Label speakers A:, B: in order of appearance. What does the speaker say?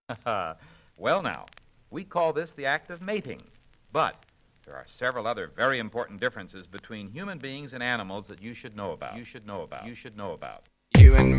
A: Well, now, we call this the act of mating. But there are several other very important differences between human beings and animals that you should know about. You should know about. You should know about.
B: You and